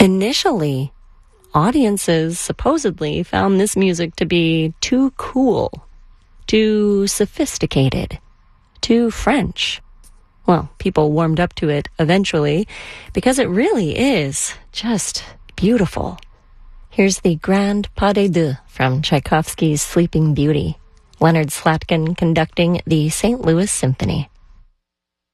Initially, audiences supposedly found this music to be too cool, too sophisticated, too French. Well, people warmed up to it eventually because it really is just beautiful. Here's the Grand Pas de Deux from Tchaikovsky's Sleeping Beauty. Leonard Slatkin conducting the St. Louis Symphony.